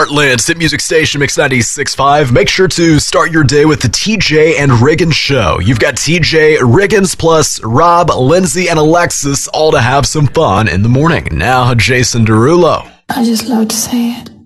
Heartland's hit music station, Mix 96.5. Make sure to start your day with the TJ and Riggins Show. You've got TJ, Riggins, plus Rob, Lindsay, and Alexis, all to have some fun in the morning. Now, Jason Derulo. I just love to say it.